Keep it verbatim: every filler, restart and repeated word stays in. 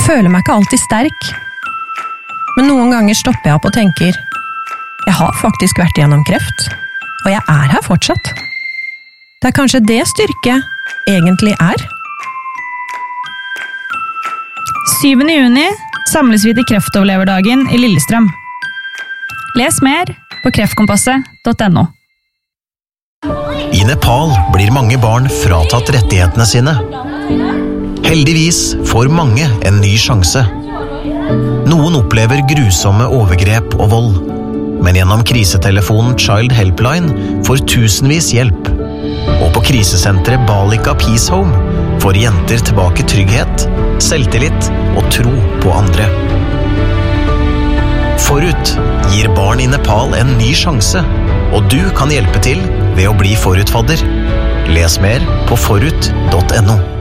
Jeg føler meg ikke alltid sterk. Men noen ganger stopper jeg opp og tenker, jeg har faktisk vært gjennom kreft, og jeg er her fortsatt. Det er kanskje det styrke egentlig er. syvende juni samles vi til kreftoverleverdagen i Lillestrøm. Les mer på kreftkompasset punktum no. I Nepal blir mange barn fratatt rettighetene sine. Heldigvis får mange en ny sjanse. Noen opplever grusomme overgrep og vold, men gjennom krisetelefonen Child Helpline får tusenvis hjelp. Og på krisesenteret Balika Peace Home får jenter tilbake trygghet, selvtillit og tro på andre. Forut gir barn i Nepal en ny sjanse, og du kan hjelpe til ved å bli forutfadder. Les mer på forut punktum no.